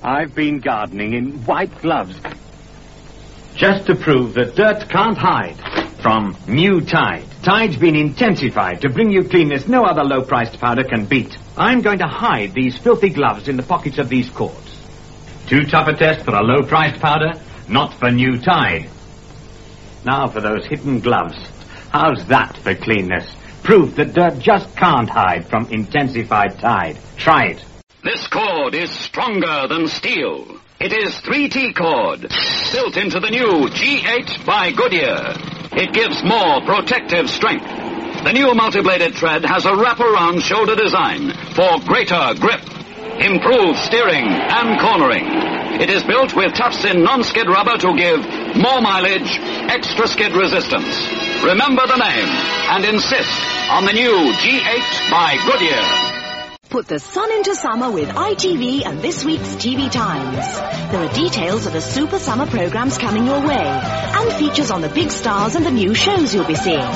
I've been gardening in white gloves just to prove that dirt can't hide from new Tide. Tide's been intensified to bring you cleanness no other low-priced powder can beat. I'm going to hide these filthy gloves in the pockets of these cords. Too tough a test for a low-priced powder? Not for new Tide. Now for those hidden gloves. How's that for cleanness? Proof that dirt just can't hide from intensified Tide. Try it. This cord is stronger than steel. It is 3T cord, built into the new G8 by Goodyear. It gives more protective strength. The new multi-bladed tread has a wraparound shoulder design for greater grip, improved steering and cornering. It is built with tufts-in non-skid rubber to give more mileage, extra skid resistance. Remember the name and insist on the new G8 by Goodyear. Put the sun into summer with ITV and this week's TV Times. There are details of the super summer programs coming your way and features on the big stars and the new shows you'll be seeing.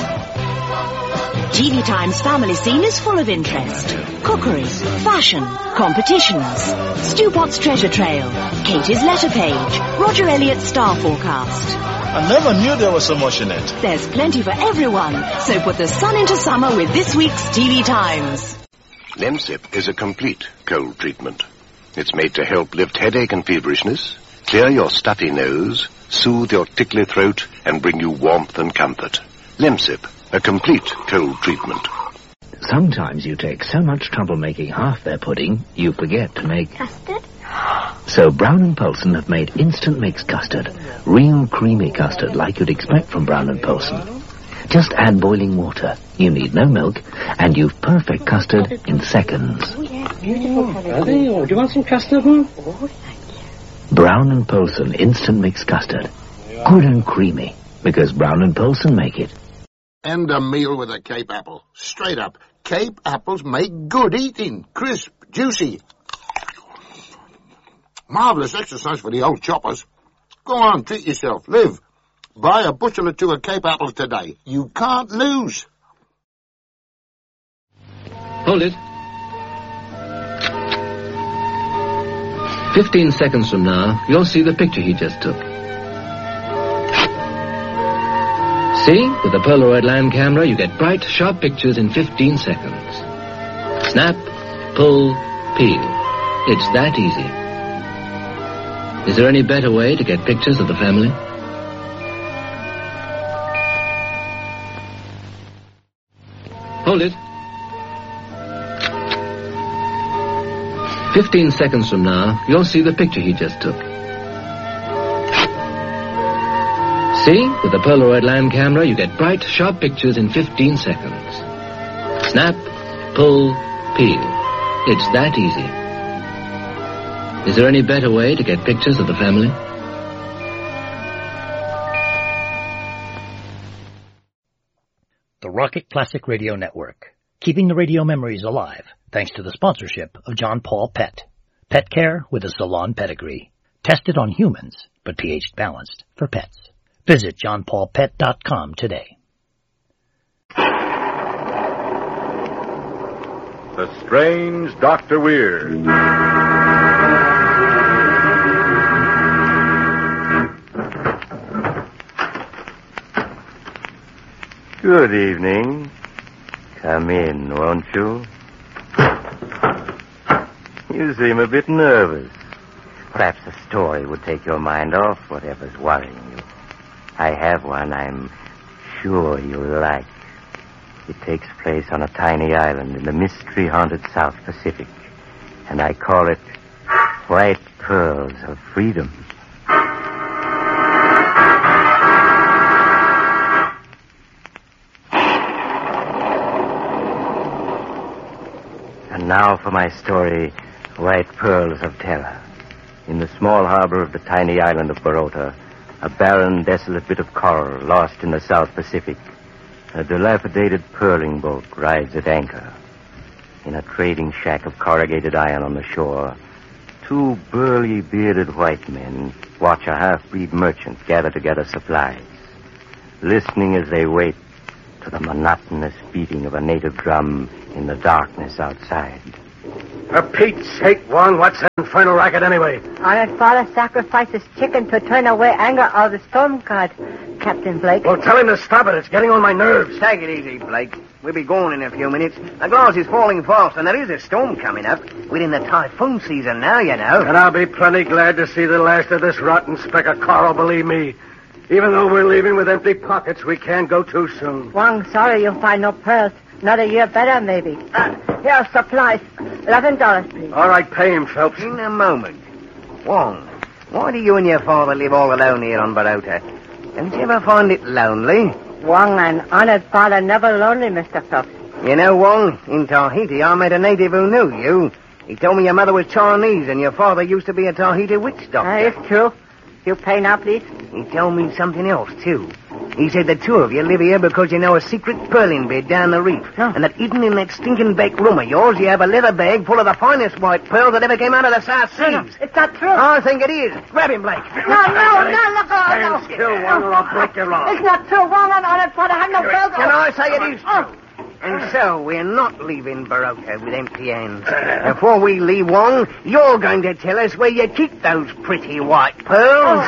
TV Times family scene is full of interest. Cookery, fashion, competitions, Stu Potts treasure trail, Katie's letter page, Roger Elliott's star forecast. I never knew there was so much in it. There's plenty for everyone, so put the sun into summer with this week's TV Times. Lemsip is a complete cold treatment. It's made to help lift headache and feverishness, clear your stuffy nose, soothe your tickly throat, and bring you warmth and comfort. Lemsip, a complete cold treatment. Sometimes you take so much trouble making half their pudding, you forget to make... Custard? So Brown & Poulsen have made instant mix custard. Real creamy custard like you'd expect from Brown & Poulsen. Just add boiling water. You need no milk, and you've perfect custard in seconds. Oh, yeah, beautiful colour. Do you want some custard, Mum? Oh, thank you. Brown & Poulsen instant mix custard. Good and creamy, because Brown & Poulsen make it. And a meal with a Cape apple. Straight up. Cape apples make good eating. Crisp, juicy. Marvellous exercise for the old choppers. Go on, treat yourself. Live. Buy a bushel or two of Cape apples today. You can't lose. Hold it. 15 seconds from now, you'll see the picture he just took. See? With the Polaroid land camera, you get bright, sharp pictures in 15 seconds. Snap, pull, peel. It's that easy. Is there any better way to get pictures of the family? Hold it. 15 seconds from now, you'll see the picture he just took. See? With the Polaroid land camera, you get bright, sharp pictures in 15 seconds. Snap, pull, peel. It's that easy. Is there any better way to get pictures of the family? The Rocket Classic Radio Network, keeping the radio memories alive, thanks to the sponsorship of John Paul Pet. Pet care with a salon pedigree. Tested on humans, but pH balanced for pets. Visit johnpaulpet.com today. The Strange Dr. Weird. Good evening. Come in, won't you? You seem a bit nervous. Perhaps a story would take your mind off whatever's worrying you. I have one I'm sure you'll like. It takes place on a tiny island in the mystery-haunted South Pacific, and I call it White Pearls of Freedom. And now for my story, White Pearls of Terror. In the small harbor of the tiny island of Barota, a barren, desolate bit of coral lost in the South Pacific, a dilapidated pearling boat rides at anchor. In a trading shack of corrugated iron on the shore, two burly, bearded white men watch a half-breed merchant gather together supplies, listening as they wait to the monotonous beating of a native drum in the darkness outside. For Pete's sake, Wong, what's that infernal racket anyway? Honored father sacrifices chicken to turn away anger of the storm god, Captain Blake. Well, tell him to stop it. It's getting on my nerves. Take it easy, Blake. We'll be gone in a few minutes. The glass is falling fast, and there is a storm coming up. We're in the typhoon season now, you know. And I'll be plenty glad to see the last of this rotten speck of coral, believe me. Even though we're leaving with empty pockets, we can't go too soon. Wong, sorry you'll find no pearls. Another year better, maybe. Here are supplies. $11, please. All right, pay him, Phelps. In a moment. Wong, why do you and your father live all alone here on Barota? Don't you ever find it lonely? Wong, an honored father, never lonely, Mr. Phelps. You know, Wong, in Tahiti, I met a native who knew you. He told me your mother was Chinese and your father used to be a Tahiti witch doctor. It's true. You pay now, please? He told me something else, too. He said the two of you live here because you know a secret pearling bed down the reef. Oh. And that hidden in that stinking back room of yours, you have a leather bag full of the finest white pearls that ever came out of the South Seas. No, it's not true. I think it is. Grab him, Blake. No, look. Stand still, Wong, or I'll break your arm. It's not true, Wong. An honored father have no pearls. Can I say it is true? And so, we're not leaving Barota with empty hands. Before we leave, Wong, you're going to tell us where you keep those pretty white pearls.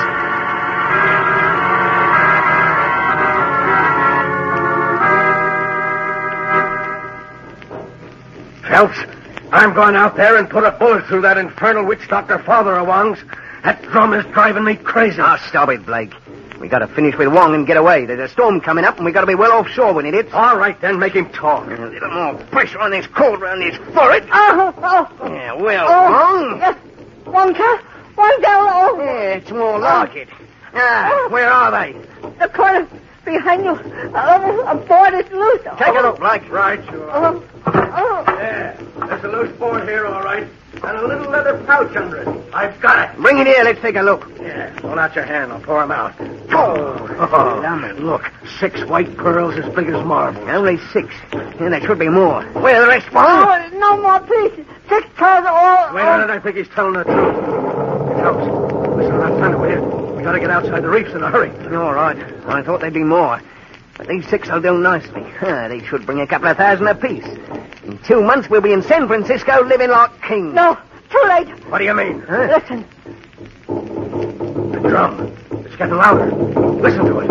Phelps, I'm going out there and put a bullet through that infernal witch doctor father of Wong's. That drum is driving me crazy. Oh, stop it, Blake. We got to finish with Wong and get away. There's a storm coming up, and we got to be well offshore when it hits. All right, then, make him talk. A little more pressure on this cord around his forehead. Oh. Yeah, well, Wong. Yes. Wong, sir. Wong down. Oh. Yeah, it's more like it. Where are they? The corner behind you. A board is loose. Take a look, Blake. Right, sure. Yeah, there's a loose board here, all right. And a little leather pouch under it. I've got it. Bring it here. Let's take a look. Yeah, hold out your hand. I'll pour them out. Oh, look. 6 white pearls as big as marbles. Only 6. And there should be more. Where are the rest, Wong? Oh, no more, please. 6 pearls all... Wait a minute. I think he's telling the truth. It helps. Listen to that thunder, will you? We got to get outside the reefs in a hurry. All right. I thought there'd be more. But these 6 will do nicely. They should bring a couple of thousand apiece. In 2 months, we'll be in San Francisco living like kings. No, too late. What do you mean? Huh? Listen. The drum. It's getting louder. Listen to it.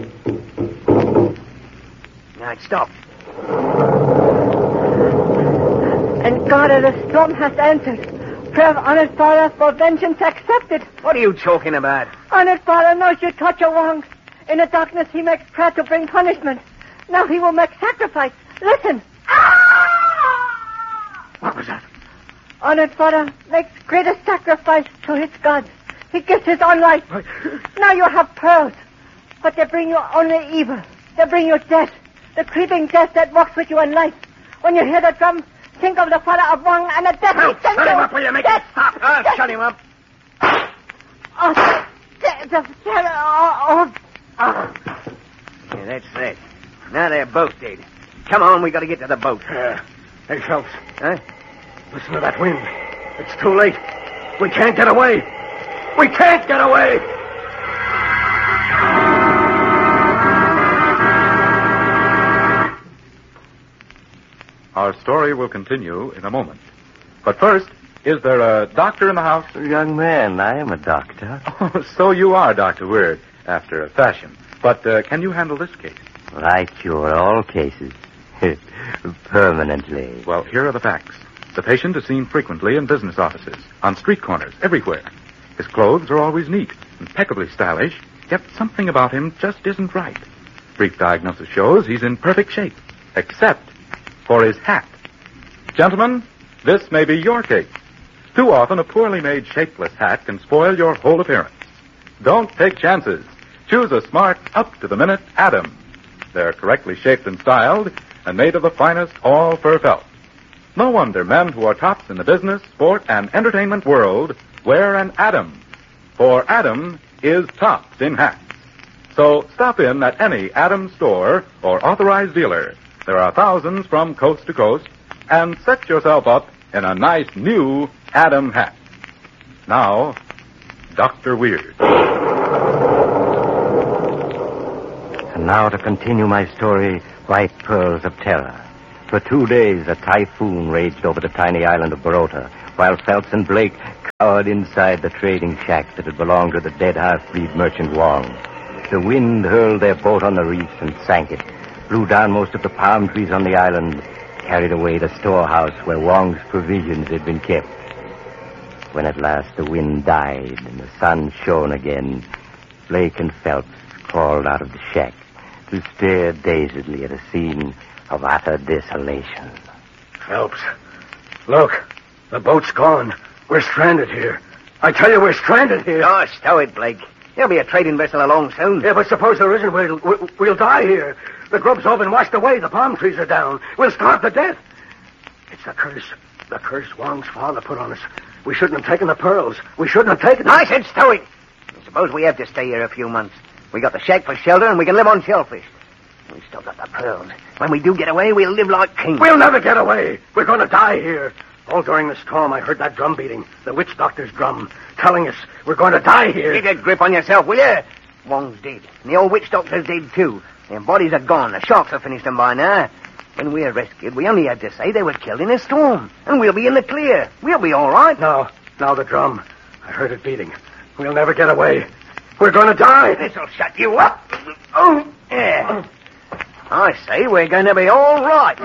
Now, it stopped. And God of the storm has answered. Prayer of honored father for vengeance accepted. What are you talking about? Honored father knows you touch your wrongs. In the darkness, he makes prayer to bring punishment. Now he will make sacrifice. Listen. What was that? Honored father makes greatest sacrifice to his gods. He gives his own life. Now you have pearls. But they bring you only evil. They bring you death. The creeping death that walks with you in life. When you hear the drum, think of the father of Wong and the death he sent you. Shut him up, will you make him stop? Shut him up. Yeah, that's it. Now they're both dead. Come on, we got to get to the boat. Hey, Phelps. Huh? Listen to that wind. It's too late. We can't get away. We can't get away. Our story will continue in a moment. But first, is there a doctor in the house? Young man, I am a doctor. Oh, so you are, Dr. Weird, after a fashion. But can you handle this case? I cure all cases. Permanently. Well, here are the facts. The patient is seen frequently in business offices, on street corners, everywhere. His clothes are always neat, impeccably stylish, yet something about him just isn't right. Brief diagnosis shows he's in perfect shape, except for his hat. Gentlemen, this may be your case. Too often, a poorly made, shapeless hat can spoil your whole appearance. Don't take chances. Choose a smart, up-to-the-minute Adam. They're correctly shaped and styled, and made of the finest all-fur felt. No wonder men who are tops in the business, sport, and entertainment world wear an Adam. For Adam is tops in hats. So stop in at any Adam store or authorized dealer. There are thousands from coast to coast, and set yourself up in a nice new Adam hat. Now, Dr. Weird. And now to continue my story, White Pearls of Terror. For 2 days, a typhoon raged over the tiny island of Barota, while Phelps and Blake cowered inside the trading shack that had belonged to the dead half-breed merchant Wong. The wind hurled their boat on the reefs and sank it, blew down most of the palm trees on the island, carried away the storehouse where Wong's provisions had been kept. When at last the wind died and the sun shone again, Blake and Phelps crawled out of the shack to stare dazedly at a scene of utter desolation. Phelps, look, the boat's gone. We're stranded here. I tell you, we're stranded here. Oh, stow it, Blake. There'll be a trading vessel along soon. Yeah, but suppose there isn't. We'll die here. The grub's all been washed away. The palm trees are down. We'll starve to death. It's the curse. The curse Wong's father put on us. We shouldn't have taken the pearls. We shouldn't have taken them. I said stow it. Suppose we have to stay here a few months. We got the shack for shelter and we can live on shellfish. We still got the pearls. When we do get away, we'll live like kings. We'll never get away. We're going to die here. All during the storm, I heard that drum beating. The witch doctor's drum. Telling us we're going to die here. Get a grip on yourself, will you? Wong's dead. And the old witch doctor's dead, too. Their bodies are gone. The sharks have finished them by now. When we're rescued, we only had to say they were killed in a storm. And we'll be in the clear. We'll be all right. No, the drum. I heard it beating. We'll never get away. We're going to die. This'll shut you up. Oh, yeah. I say we're going to be all right.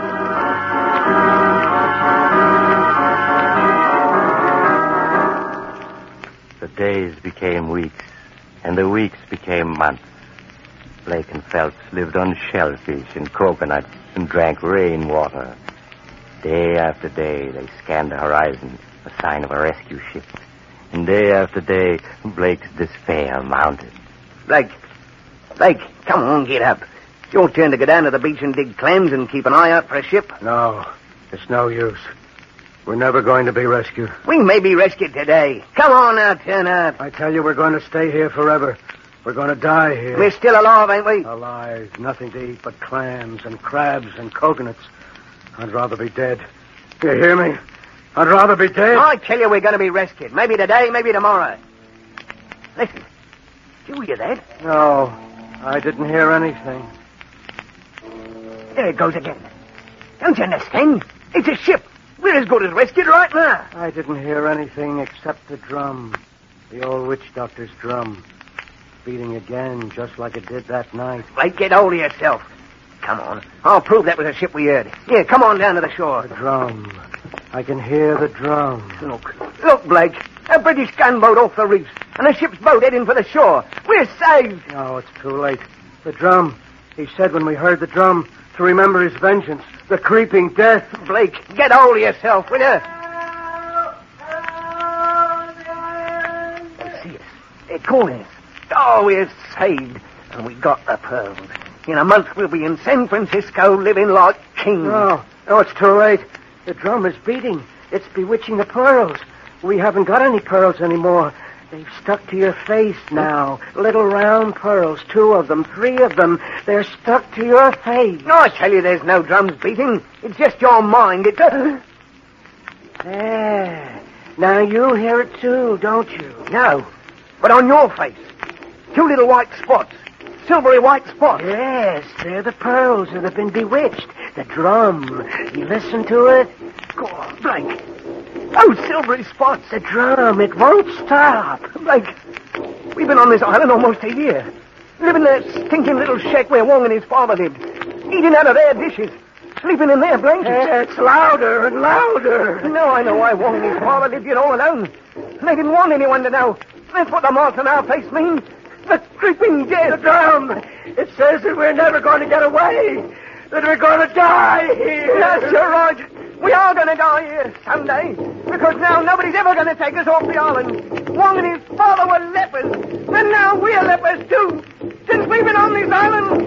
The days became weeks, and the weeks became months. Blake and Phelps lived on shellfish and coconuts and drank rainwater. Day after day, they scanned the horizon, a sign of a rescue ship. And day after day, Blake's despair mounted. Blake, come on, get up. It's your turn to go down to the beach and dig clams and keep an eye out for a ship. No, it's no use. We're never going to be rescued. We may be rescued today. Come on now, turn up. I tell you, we're going to stay here forever. We're going to die here. We're still alive, ain't we? Alive. Nothing to eat but clams and crabs and coconuts. I'd rather be dead. Do you hear me? I'd rather be dead. I tell you, we're going to be rescued. Maybe today, maybe tomorrow. Listen. Did you hear that? No, I didn't hear anything. There it goes again. Don't you understand? It's a ship. We're as good as rescued right now. I didn't hear anything except the drum. The old witch doctor's drum. Beating again, just like it did that night. Blake, get hold of yourself. Come on. I'll prove that was a ship we heard. Here, come on down to the shore. The drum. I can hear the drum. Look, Blake. A British gunboat off the reefs. And a ship's boat heading for the shore. We're saved. No, it's too late. The drum. He said when we heard the drum to remember his vengeance. The creeping death. Blake, get hold of yourself, will you? They see us. They're calling us. Oh, we're saved. And we got the pearls. In a month, we'll be in San Francisco living like kings. No, it's too late. The drum is beating. It's bewitching the pearls. We haven't got any pearls anymore. They've stuck to your face now. Little round pearls. 2 of them, 3 of them. They're stuck to your face. No, I tell you, there's no drums beating. It's just your mind. It's There. Now you hear it too, don't you? No, but on your face. 2 little white spots. Silvery white spots. Yes, they're the pearls that have been bewitched. The drum. You listen to it? Go on, Blake. Those silvery spots. The drum. It won't stop. Blake, we've been on this island almost a year. Living in that stinking little shack where Wong and his father lived. Eating out of their dishes. Sleeping in their blankets. It's louder and louder. No, I know why Wong and his father lived here all alone. They didn't want anyone to know. That's what the marks on our face mean. The creeping death. The drum. It says that we're never going to get away. That we're going to die here. Yes, you're right. We are going to die here someday. Because now nobody's ever going to take us off the island. Wong and his father were lepers. And now we're lepers too. Since we've been on this island,